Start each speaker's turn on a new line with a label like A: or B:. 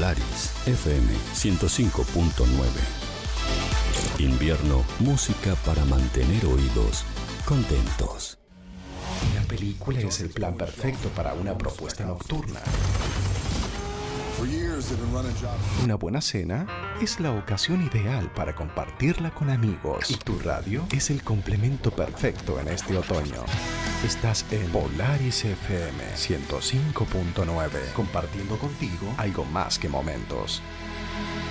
A: Polaris FM 105.9. Invierno, música para mantener oídos contentos.
B: Una película es el plan perfecto para una propuesta nocturna. Una buena cena es la ocasión ideal para compartirla con amigos. Y tu radio es el complemento perfecto en este otoño. Estás en Polaris FM 105.9, compartiendo contigo algo más que momentos.